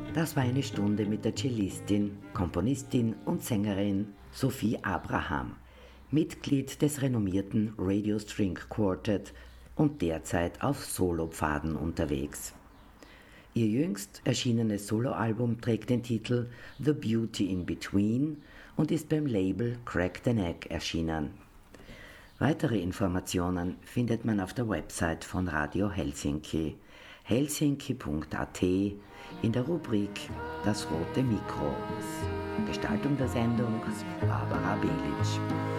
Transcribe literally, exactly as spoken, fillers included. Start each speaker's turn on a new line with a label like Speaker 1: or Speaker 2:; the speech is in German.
Speaker 1: Das war eine Stunde mit der Cellistin, Komponistin und Sängerin Sophie Abraham, Mitglied des renommierten Radio String Quartet und derzeit auf Solopfaden unterwegs. Ihr jüngst erschienenes Soloalbum trägt den Titel The Beauty in Between und ist beim Label Crack the Neck erschienen. Weitere Informationen findet man auf der Website von Radio Helsinki, helsinki punkt a t, in der Rubrik Das rote Mikro. Gestaltung der Sendung Barbara Belic.